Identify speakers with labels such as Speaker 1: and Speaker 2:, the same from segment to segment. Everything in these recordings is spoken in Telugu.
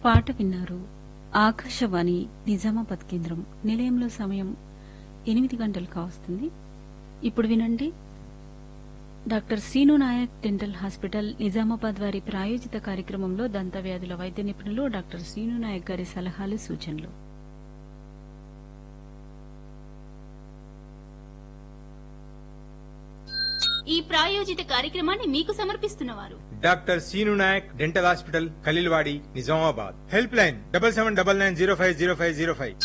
Speaker 1: పాట విన్నారు. ఆకాశవాణి నిజామాబాద్ కేంద్రం. నిలయంలో సమయం 8 గంటలు కావస్తుంది. ఇప్పుడు వినండి, doctor scene Naik dental hospital Nizamabad వారి ప్రాయోజిత కార్యక్రమంలో దంత వ్యాధుల వైద్య నిపుణులు డాక్టర్ సీను నాయక్ గారి సలహాలు, సూచనలు.
Speaker 2: ఈ ప్రాయోజిత కార్యక్రమాన్ని మీకు సమర్పిస్తున్నవారు
Speaker 3: doctor scene Naik dental hospital, Khaleelwadi, Nizamabad. Help line 7799050505.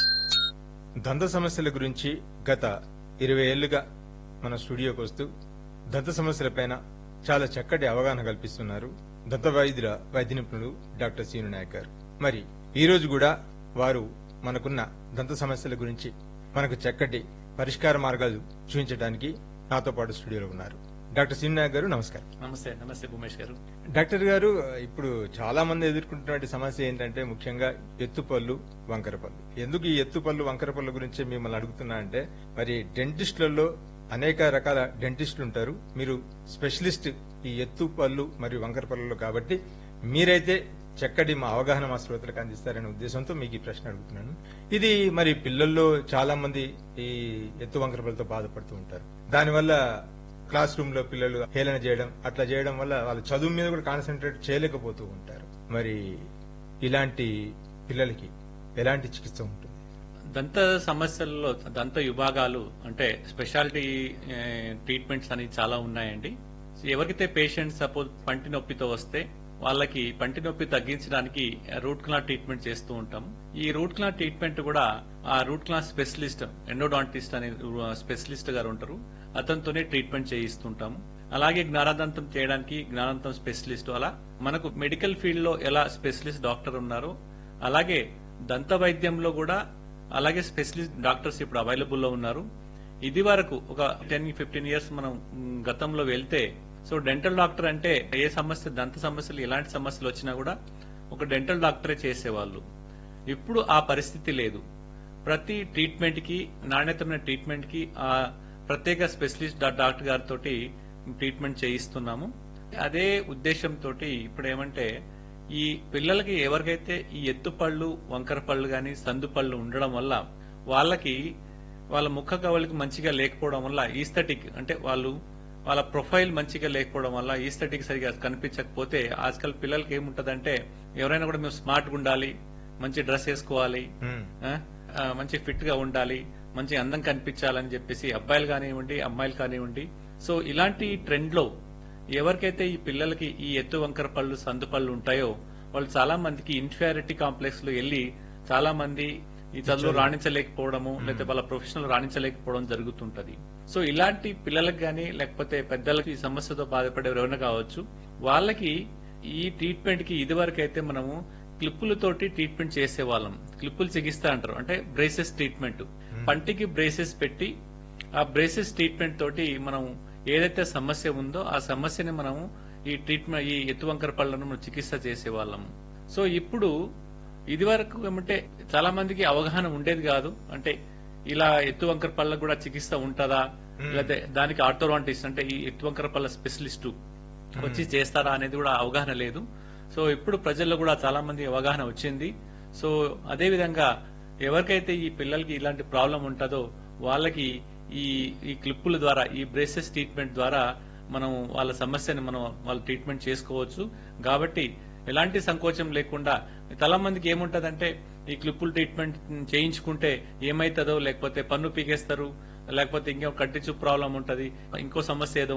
Speaker 3: దంత సమస్యల గురించి గత 20 ఏళ్లుగా మన స్టూడియోకి వస్తూ దంత సమస్యలపైన చాలా చక్కటి అవగాహన కల్పిస్తున్నారు దంత వైద్యుల వైద్య నిపుణులు డాక్టర్ సీను నాయక్ గారు. మరి ఈ రోజు కూడా వారు మనకున్న దంత సమస్యల గురించి మనకు చక్కటి పరిష్కార మార్గాలు చూపించడానికి నాతో పాటు స్టూడియోలో ఉన్నారు. డాక్టర్ సీను నాయక్ గారు, నమస్కారం.
Speaker 4: నమస్తే ఉమేష్ గారు.
Speaker 3: డాక్టర్ గారు, ఇప్పుడు చాలా మంది ఎదుర్కొంటున్న సమస్య ఏంటంటే ముఖ్యంగా ఎత్తుపళ్ళు, వంకరపళ్ళు. ఎందుకు ఈ ఎత్తుపళ్ళు, వంకరపళ్ళు గురించి మిమ్మల్ని అడుగుతున్నా అంటే, మరి డెంటిస్టులలో అనేక రకాల డెంటిస్టులు ఉంటారు. మీరు స్పెషలిస్ట్ ఈ ఎత్తుపళ్ళు మరియు వంకరపళ్ళలో కాబట్టి మీరైతే చక్కటి మా అవగాహన మా శ్రోతలకు అందిస్తారనే ఉద్దేశంతో మీకు ఈ ప్రశ్న అడుగుతున్నాను. ఇది మరి పిల్లల్లో చాలా మంది ఈ ఎత్తు వంకరపళ్ళతో బాధపడుతూ ఉంటారు. దానివల్ల క్లాస్ రూమ్ లో పిల్లలు హేళన చేయడం, అట్లా చేయడం వల్ల వాళ్ళ చదువు మీద కూడా కాన్సన్ట్రేట్ చేయలేకపోతూ ఉంటారు. మరి ఇలాంటి పిల్లలకి ఎలాంటి చికిత్స ఉంటుంది?
Speaker 4: దంత సమస్యల్లో దంత విభాగాలు అంటే స్పెషాలిటీ ట్రీట్మెంట్స్ అని చాలా ఉన్నాయండి. ఎవరికైతే పేషెంట్ సపోజ్ పంటి నొప్పితో వస్తే వాళ్ళకి పంటి నొప్పి తగ్గించడానికి రూట్ కెనాల్ ట్రీట్మెంట్ చేస్తూ ఉంటాం. ఈ రూట్ కెనాల్ ట్రీట్మెంట్ కూడా ఆ రూట్ కెనాల్ స్పెషలిస్ట్, ఎండోడాంటిస్ట్ అనే స్పెషలిస్ట్ గారు ఉంటారు, అతనితోనే ట్రీట్మెంట్ చేయిస్తుంటాము. అలాగే జ్ఞానదంతం చేయడానికి జ్ఞానదంతం స్పెషలిస్ట్, అలా మనకు మెడికల్ ఫీల్డ్ లో ఎలా స్పెషలిస్ట్ డాక్టర్ ఉన్నారో అలాగే దంత వైద్యంలో కూడా అలాగే స్పెషలిస్ట్ డాక్టర్స్ ఇప్పుడు అవైలబుల్ లో ఉన్నారు. ఇది వరకు ఒక 10-15 ఇయర్స్ మనం గతంలో వెళ్తే, సో డెంటల్ డాక్టర్ అంటే ఏ సమస్య, దంత సమస్యలు ఎలాంటి సమస్యలు వచ్చినా కూడా ఒక డెంటల్ డాక్టరే చేసేవాళ్ళు. ఇప్పుడు ఆ పరిస్థితి లేదు. ప్రతి ట్రీట్మెంట్ కి, నాణ్యతమైన ట్రీట్మెంట్ కి ఆ ప్రత్యేక స్పెషలిస్ట్ డాక్టర్ గారితో ట్రీట్మెంట్ చేయిస్తున్నాము. అదే ఉద్దేశంతో ఇప్పుడు ఏమంటే, ఈ పిల్లలకి ఎవరికైతే ఈ ఎత్తుపళ్ళు, వంకర పళ్ళు గాని సందు పళ్ళు ఉండడం వల్ల వాళ్ళకి వాళ్ళ ముఖ కవలికి మంచిగా లేకపోవడం వల్ల ఈస్థెటిక్ అంటే వాళ్ళ ప్రొఫైల్ మంచిగా లేకపోవడం వల్ల ఈస్థెటిక్ సరిగా కనిపించకపోతే, ఆజకల్ పిల్లలకి ఏముంటదంటే ఎవరైనా కూడా మేము స్మార్ట్ గా ఉండాలి, మంచి డ్రెస్ వేసుకోవాలి, మంచి ఫిట్ గా ఉండాలి, మంచి అందం కనిపించాలని చెప్పేసి అబ్బాయిలు కానివ్వండి, అమ్మాయిలు కానివ్వండి, సో ఇలాంటి ట్రెండ్ లో ఎవరికైతే ఈ పిల్లలకి ఈ ఎత్తు వంకర పళ్ళు, సందు పళ్ళు ఉంటాయో వాళ్ళు చాలా మందికి ఇన్ఫీరియారిటీ కాంప్లెక్స్ లో వెళ్లి చాలా మంది ఈ చదువులో రాణించలేకపోవడము, లేకపోతే వాళ్ళ ప్రొఫెషనల్ రాణించలేకపోవడం జరుగుతుంటది. సో ఇలాంటి పిల్లలకు గానీ లేకపోతే పెద్దలకు ఈ సమస్యతో బాధపడే ఎవరైనా కావచ్చు, వాళ్ళకి ఈ ట్రీట్మెంట్ కి ఇదివరకు అయితే మనము క్లిప్పులతోటి ట్రీట్మెంట్ చేసేవాళ్ళం. క్లిప్పులు చికిత్స అంటారు, అంటే బ్రేసెస్ ట్రీట్మెంట్. పంటికి బ్రేసెస్ పెట్టి ఆ బ్రేసెస్ ట్రీట్మెంట్ తోటి మనం ఏదైతే సమస్య ఉందో ఆ సమస్యని మనము ఈ ట్రీట్మెంట్, ఈ ఎత్తు వంకర పళ్లను మనం చికిత్స చేసేవాళ్ళము. సో ఇప్పుడు ఇది వరకు ఏమంటే చాలా మందికి అవగాహన ఉండేది కాదు. అంటే ఇలా ఎత్తు వంకర పళ్ళకు కూడా చికిత్స ఉంటుందా, లేకపోతే దానికి ఆర్థోడాంటిస్ట్ అంటే ఈ ఎత్తు వంకర పళ్ళ స్పెషలిస్టు వచ్చి చేస్తారా అనేది కూడా అవగాహన లేదు. సో ఇప్పుడు ప్రజల్లో కూడా చాలా మంది అవగాహన వచ్చింది. సో అదే విధంగా ఎవరికైతే ఈ పిల్లలకి ఇలాంటి ప్రాబ్లం ఉంటుందో వాళ్ళకి ఈ క్లిప్పుల ద్వారా, ఈ బ్రేసెస్ ట్రీట్మెంట్ ద్వారా మనం వాళ్ళ సమస్యని వాళ్ళ ట్రీట్మెంట్ చేసుకోవచ్చు. కాబట్టి ఎలాంటి సంకోచం లేకుండా, చాలా మందికి ఏముంటదంటే ఈ క్లిప్పుల ట్రీట్మెంట్ చేయించుకుంటే ఏమైతుందో, లేకపోతే పన్ను పీకేస్తారు, లేకపోతే ఇంకో కంటి చూపు ప్రాబ్లం ఉంటది, ఇంకో సమస్య ఏదో